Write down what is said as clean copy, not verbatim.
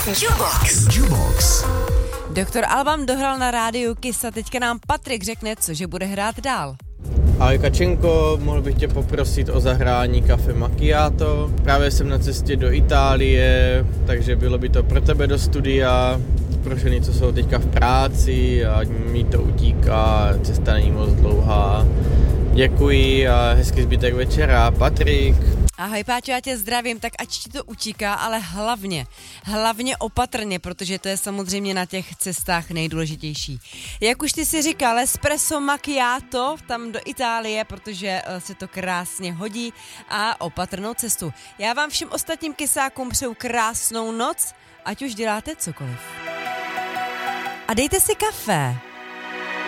Jubox. Doktor Alban dohrál na rádiu Kiss a teďka nám Patrik řekne, cože bude hrát dál. Ahoj Kačenko, mohl bych tě poprosit o zahrání Café Macchiato. Právě jsem na cestě do Itálie, takže bylo by to pro tebe do studia, pro ženy, co jsou teďka v práci a mi to utíká, cesta není moc dlouhá. Děkuji a hezký zbytek večera. Patrik. Ahoj Páťo, já tě zdravím, tak ať ti to utíká, ale hlavně opatrně, protože to je samozřejmě na těch cestách nejdůležitější. Jak už ty si říkal, espresso macchiato tam do Itálie, protože se to krásně hodí a opatrnou cestu. Já vám všem ostatním kysákům přeju krásnou noc, ať už děláte cokoliv. A dejte si kafe.